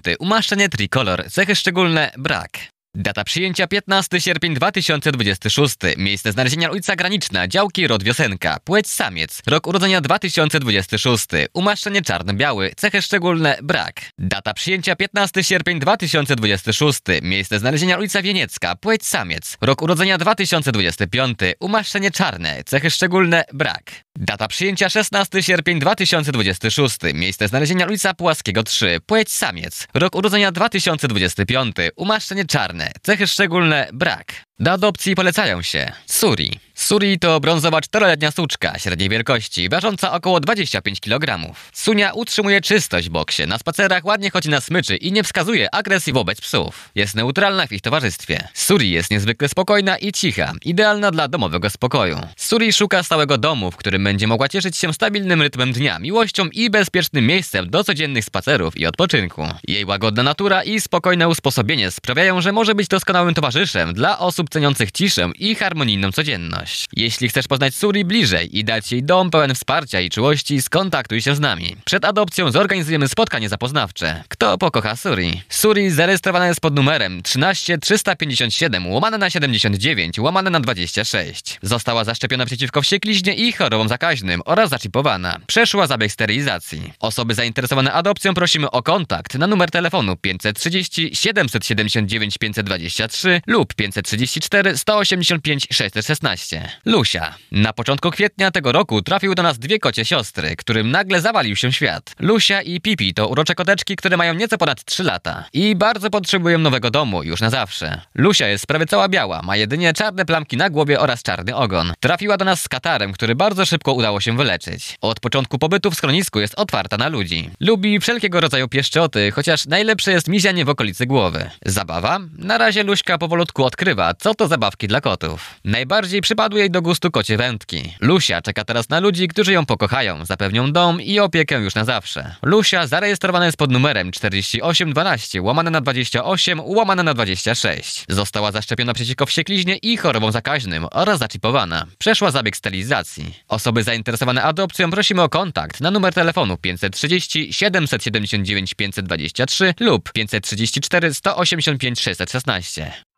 Umaszczenie tricolor. Cechy szczególne brak. Data przyjęcia 15 sierpień 2026. Miejsce znalezienia ulica Graniczna, działki rod Wiosenka. Płeć samiec. Rok urodzenia 2026. Umaszczenie czarno-biały. Cechy szczególne brak. Data przyjęcia 15 sierpień 2026. Miejsce znalezienia ulica Wieniecka. Płeć samiec. Rok urodzenia 2025. Umaszczenie czarne. Cechy szczególne brak. Data przyjęcia 16 sierpień 2026. Miejsce znalezienia ulica Pułaskiego 3. Płeć samiec. Rok urodzenia 2025. Umaszczenie czarne. Cechy szczególne brak. Do adopcji polecają się Suri. Suri to brązowa 4-letnia suczka średniej wielkości, ważąca około 25 kg. Sunia utrzymuje czystość w boksie, na spacerach ładnie chodzi na smyczy i nie wskazuje agresji wobec psów. Jest neutralna w ich towarzystwie. Suri jest niezwykle spokojna i cicha, idealna dla domowego spokoju. Suri szuka stałego domu, w którym będzie mogła cieszyć się stabilnym rytmem dnia, miłością i bezpiecznym miejscem do codziennych spacerów i odpoczynku. Jej łagodna natura i spokojne usposobienie sprawiają, że może być doskonałym towarzyszem dla osób ceniących ciszę i harmonijną codzienność. Jeśli chcesz poznać Suri bliżej i dać jej dom pełen wsparcia i czułości, skontaktuj się z nami. Przed adopcją zorganizujemy spotkanie zapoznawcze. Kto pokocha Suri? Suri zarejestrowana jest pod numerem 13 357 /79 /26. Została zaszczepiona przeciwko wściekliźnie i chorobom zakaźnym oraz zaczipowana. Przeszła zabieg sterylizacji. Osoby zainteresowane adopcją prosimy o kontakt na numer telefonu 530 779 523 lub 534 185 616. Lusia. Na początku kwietnia tego roku trafiły do nas dwie kocie siostry, którym nagle zawalił się świat. Lusia i Pipi to urocze koteczki, które mają nieco ponad 3 lata i bardzo potrzebują nowego domu już na zawsze. Lusia jest prawie cała biała, ma jedynie czarne plamki na głowie oraz czarny ogon. Trafiła do nas z katarem, który bardzo szybko udało się wyleczyć. Od początku pobytu w schronisku jest otwarta na ludzi. Lubi wszelkiego rodzaju pieszczoty, chociaż najlepsze jest mizianie w okolicy głowy. Zabawa? Na razie Luśka powolutku odkrywa, co to zabawki dla kotów. Najbardziej przypadły jej do gustu kocie wędki. Lusia czeka teraz na ludzi, którzy ją pokochają, zapewnią dom i opiekę już na zawsze. Lusia zarejestrowana jest pod numerem 4812 /28 /26. Została zaszczepiona przeciwko wściekliźnie i chorobom zakaźnym oraz zaczipowana. Przeszła zabieg sterylizacji. Osoby zainteresowane adopcją prosimy o kontakt na numer telefonu 530 779 523 lub 534 185 616.